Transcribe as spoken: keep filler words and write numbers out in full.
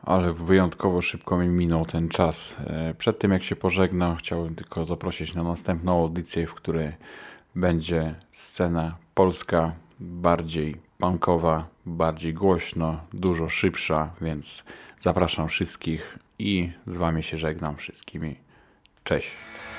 ale wyjątkowo szybko mi minął ten czas. E, Przed tym jak się pożegnam, chciałbym tylko zaprosić na następną audycję, w której będzie scena polska, bardziej punkowa, bardziej głośno, dużo szybsza, więc zapraszam wszystkich i z wami się żegnam wszystkimi. Cześć.